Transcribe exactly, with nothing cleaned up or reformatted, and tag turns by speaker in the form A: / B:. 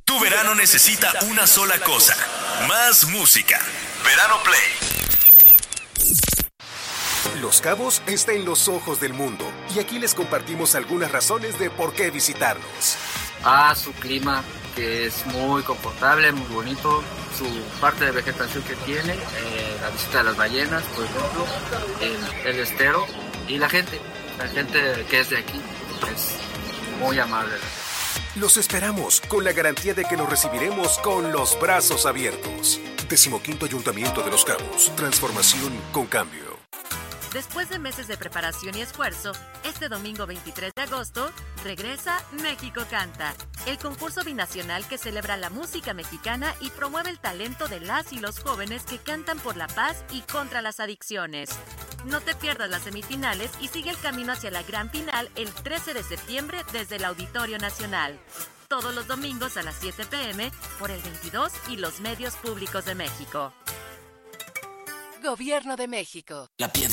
A: Tu verano necesita una sola cosa: más música. Verano Play.
B: Los Cabos está en los ojos del mundo y aquí les compartimos algunas razones de por qué visitarnos.
C: Ah, su clima, que es muy confortable, muy bonito, su parte de vegetación que tiene, eh, la visita de las ballenas, por ejemplo, el, el estero y la gente, la gente que es de aquí es muy amable.
B: Los esperamos con la garantía de que los recibiremos con los brazos abiertos. Decimoquinto Ayuntamiento de Los Cabos. Transformación con cambio.
D: Después de meses de preparación y esfuerzo, este domingo veintitrés de agosto regresa México Canta, el concurso binacional que celebra la música mexicana y promueve el talento de las y los jóvenes que cantan por la paz y contra las adicciones. No te pierdas las semifinales y sigue el camino hacia la gran final el trece de septiembre desde el Auditorio Nacional. Todos los domingos a las siete pm por el veintidós y los medios públicos de México. Gobierno de México.
A: La piedra.